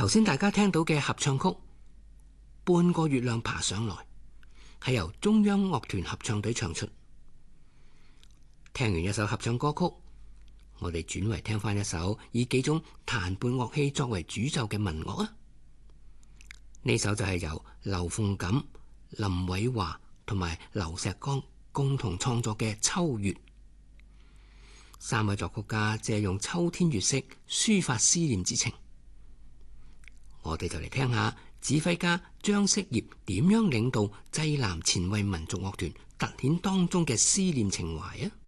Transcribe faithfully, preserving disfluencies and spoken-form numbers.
頭先大家聽到嘅合唱曲《半個月亮爬上來》，係由中央樂團合唱隊唱出。聽完一首合唱歌曲，我哋轉為聽翻一首以幾種彈伴樂器作為主奏嘅民樂啊！呢首就係由劉鳳錦、林偉華同埋劉石剛共同創作嘅《秋月》。三位作曲家借用秋天月色抒發思念之情。我哋就嚟聽下指揮家張式業點樣領導濟南前衛民族樂團，突顯當中嘅思念情懷啊！